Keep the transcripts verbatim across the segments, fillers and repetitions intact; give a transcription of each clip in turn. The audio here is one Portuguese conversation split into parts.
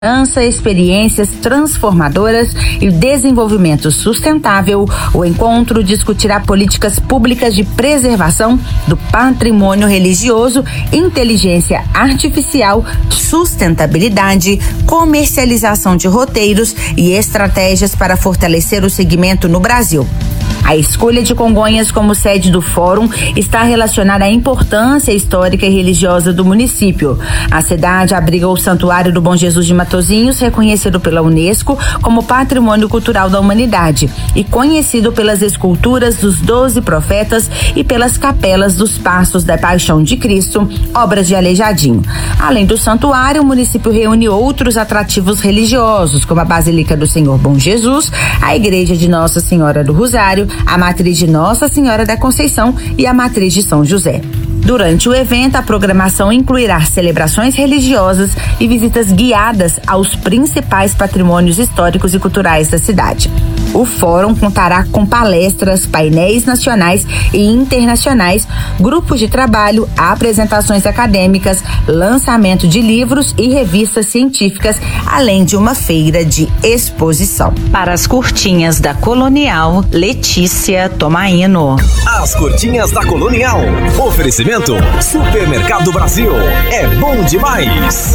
experiências transformadoras e desenvolvimento sustentável, o encontro discutirá políticas públicas de preservação do patrimônio religioso, inteligência artificial, sustentabilidade, comercialização de roteiros e estratégias para fortalecer o segmento no Brasil. A escolha de Congonhas como sede do fórum está relacionada à importância histórica e religiosa do município. A cidade abriga o Santuário do Bom Jesus de Matozinhos, reconhecido pela Unesco como Patrimônio Cultural da Humanidade e conhecido pelas esculturas dos Doze Profetas e pelas capelas dos Passos da Paixão de Cristo, obras de Aleijadinho. Além do santuário, o município reúne outros atrativos religiosos, como a Basílica do Senhor Bom Jesus, a Igreja de Nossa Senhora do Rosário, a Matriz de Nossa Senhora da Conceição e a Matriz de São José. Durante o evento, a programação incluirá celebrações religiosas e visitas guiadas aos principais patrimônios históricos e culturais da cidade. O fórum contará com palestras, painéis nacionais e internacionais, grupos de trabalho, apresentações acadêmicas, lançamento de livros e revistas científicas, além de uma feira de exposição. Para as curtinhas da Colonial, Letícia Tomaino. As curtinhas da Colonial. Oferecimento Supermercado Brasil. É bom demais.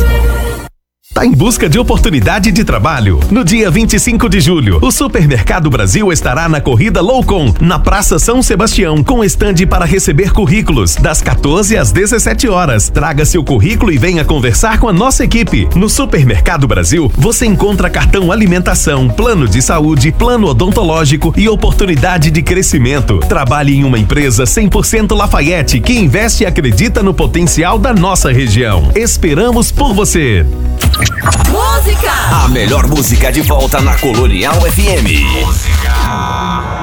Tá em busca de oportunidade de trabalho? No dia vinte e cinco de julho, o Supermercado Brasil estará na Corrida Loucon, na Praça São Sebastião, com estande para receber currículos, das quatorze às dezessete horas. Traga seu currículo e venha conversar com a nossa equipe. No Supermercado Brasil, você encontra cartão alimentação, plano de saúde, plano odontológico e oportunidade de crescimento. Trabalhe em uma empresa cem por cento Lafayette, que investe e acredita no potencial da nossa região. Esperamos por você. Música! A melhor música de volta na Colonial F M. Música.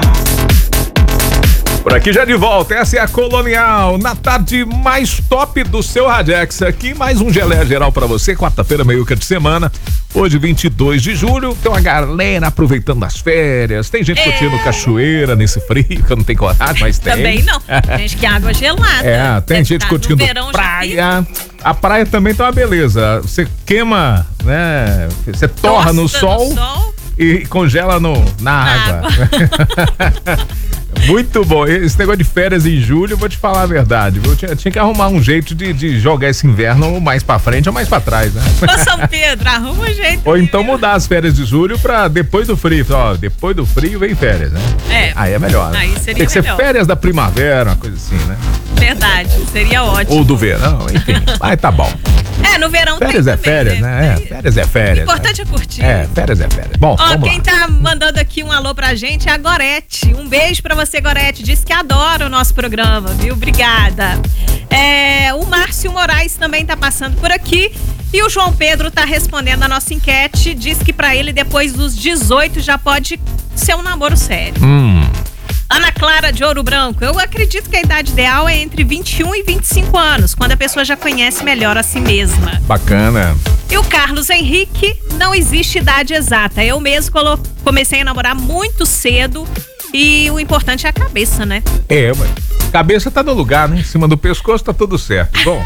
Por aqui já de volta, essa é a Colonial, na tarde mais top do seu Radex. Aqui mais um Geleia Geral pra você, quarta-feira, meiuca de semana. Hoje, vinte e dois de julho, tem uma galera aproveitando as férias. Tem gente é. curtindo cachoeira nesse frio, que eu não tenho coragem, mas tem. Também não. Tem gente que água gelada. É, tem Deve gente curtindo praia. A praia também tá uma beleza. Você queima, né? Você torra no sol, no sol e congela no, na, na água. água. Muito bom. Esse negócio de férias em julho, eu vou te falar a verdade. Eu tinha, tinha que arrumar um jeito de, de jogar esse inverno mais pra frente ou mais pra trás, né? Ô, São Pedro, arruma um jeito. Ou então mudar as férias de julho pra depois do frio. Ó, depois do frio vem férias, né? É. Aí é melhor. Né? Aí seria Tem que melhor. ser férias da primavera, uma coisa assim, né? Verdade, seria ótimo. Ou do verão, enfim. Mas tá bom. É, no verão férias tem é também, férias, né? né? É, férias é férias. O importante né? é curtir. É, férias é férias. Bom, Ó, vamos quem lá. tá mandando aqui um alô pra gente é a Gorete. Um beijo pra você, Gorete. Diz que adora o nosso programa, viu? Obrigada. É, o Márcio Moraes também tá passando por aqui. E o João Pedro tá respondendo a nossa enquete. Diz que pra ele, depois dos dezoito, já pode ser um namoro sério. Hum. Ana Clara de Ouro Branco, eu acredito que a idade ideal é entre vinte e um e vinte e cinco anos, quando a pessoa já conhece melhor a si mesma. Bacana. E o Carlos Henrique, não existe idade exata. Eu mesmo colo- comecei a namorar muito cedo e o importante é a cabeça, né? É, mas cabeça tá no lugar, né? Em cima do pescoço tá tudo certo. Bom.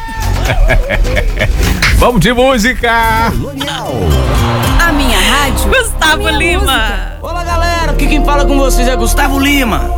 Vamos de música! A minha rádio. Gustavo Lima. Música. Olá, galera. Aqui quem fala com vocês é Gustavo Lima.